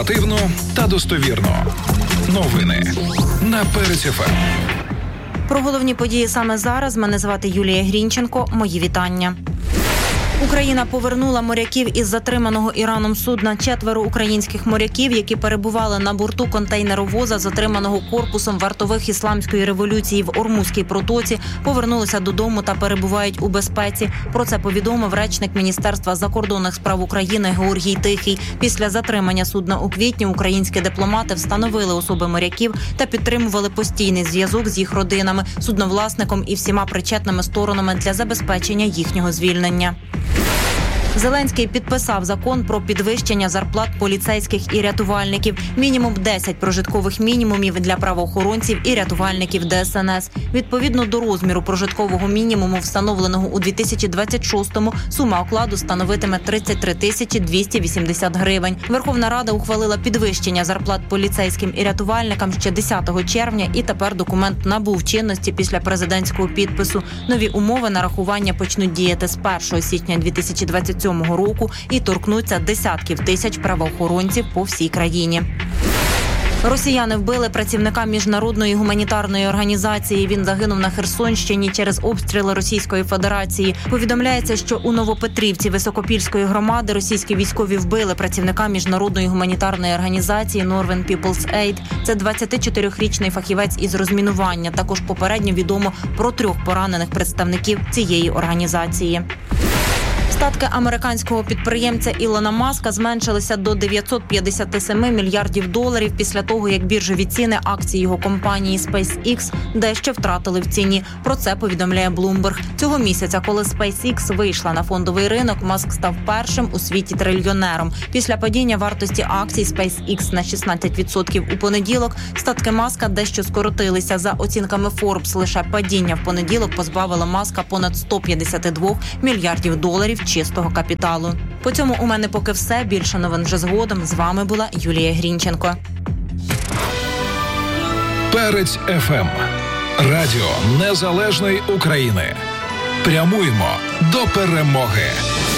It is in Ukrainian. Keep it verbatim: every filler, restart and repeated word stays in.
Оперативно та достовірно. Новини на Перець еф ем. Про головні події саме зараз. Мене звати Юлія Грінченко. Мої вітання. Україна повернула моряків із затриманого Іраном судна. Четверо українських моряків, які перебували на борту контейнеровоза, затриманого корпусом вартових Ісламської революції в Ормузькій протоці, повернулися додому та перебувають у безпеці. Про це повідомив речник Міністерства закордонних справ України Георгій Тихий. Після затримання судна у квітні українські дипломати встановили особи моряків та підтримували постійний зв'язок з їх родинами, судновласником і всіма причетними сторонами для забезпечення їхнього звільнення. Зеленський підписав закон про підвищення зарплат поліцейських і рятувальників. Мінімум десять прожиткових мінімумів для правоохоронців і рятувальників Де Ес Ен Ес. Відповідно до розміру прожиткового мінімуму, встановленого у дві тисячі двадцять шостому, сума окладу становитиме тридцять три тисячі двісті вісімдесят гривень. Верховна Рада ухвалила підвищення зарплат поліцейським і рятувальникам ще десятого червня, і тепер документ набув чинності після президентського підпису. Нові умови нарахування почнуть діяти з першого січня дві тисячі двадцять сьомого року і торкнуться десятків тисяч правоохоронців по всій країні. Росіяни вбили працівника міжнародної гуманітарної організації. Він загинув на Херсонщині через обстріли Російської Федерації. Повідомляється, що у Новопетрівці Високопільської громади російські військові вбили працівника міжнародної гуманітарної організації Northern People's Aid. Це двадцятичотирирічний фахівець із розмінування. Також попередньо відомо про трьох поранених представників цієї організації. Статки американського підприємця Ілона Маска зменшилися до дев'ятсот п'ятдесят сім мільярдів доларів після того, як біржові ціни акцій його компанії SpaceX дещо втратили в ціні. Про це повідомляє Bloomberg. Цього місяця, коли SpaceX вийшла на фондовий ринок, Маск став першим у світі трильйонером. Після падіння вартості акцій SpaceX на шістнадцять відсотків у понеділок, статки Маска дещо скоротилися. За оцінками Forbes, лише падіння в понеділок позбавило Маска понад сто п'ятдесят два мільярдів доларів чистого капіталу. По цьому у мене поки все. Більше новин вже згодом. З вами була Юлія Грінченко. Перець еф ем. Радіо Незалежної України. Прямуємо до перемоги.